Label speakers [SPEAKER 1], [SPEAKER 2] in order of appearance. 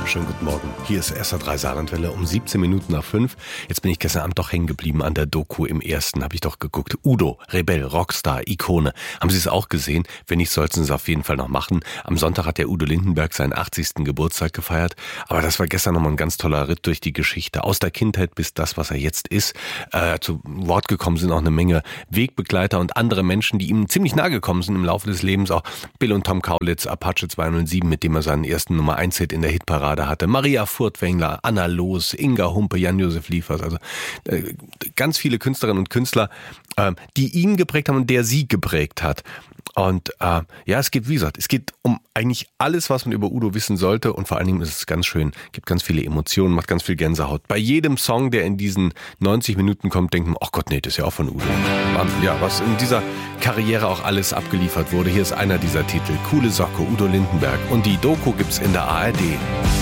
[SPEAKER 1] wunderschönen guten Morgen. Hier ist SR3 Saarlandwelle um 17 Minuten nach 5. Jetzt bin ich gestern Abend doch hängen geblieben an der Doku im Ersten. Habe ich doch geguckt. Udo, Rebell, Rockstar, Ikone. Haben Sie es auch gesehen? Wenn nicht, sollten Sie es auf jeden Fall noch machen. Am Sonntag hat der Udo Lindenberg seinen 80. Geburtstag gefeiert. Aber das war gestern nochmal ein ganz toller Ritt durch die Geschichte. Aus der Kindheit bis das, was er jetzt ist. Zu Wort gekommen sind auch eine Menge Wegbegleiter und andere Menschen, die ihm ziemlich nahe gekommen sind im Laufe des Lebens. Auch Bill und Tom Kaulitz, Apache 207, mit dem er seinen ersten Nummer-1-Hit in der Hitparade hatte. Maria Furtwängler, Anna Loos, Inga Humpe, Jan-Josef Liefers. Also ganz viele Künstlerinnen und Künstler, die ihn geprägt haben und der sie geprägt hat. Und es geht, wie gesagt, es geht um eigentlich alles, was man über Udo wissen sollte. Und vor allen Dingen ist es ganz schön, gibt ganz viele Emotionen, macht ganz viel Gänsehaut. Bei jedem Song, der in diesen 90 Minuten kommt, denkt man, ach Gott, nee, das ist ja auch von Udo. Wahnsinn, ja, was in dieser Karriere auch alles abgeliefert wurde. Hier ist einer dieser Titel, Coole Socke, Udo Lindenberg. Und die Doku gibt's in der ARD.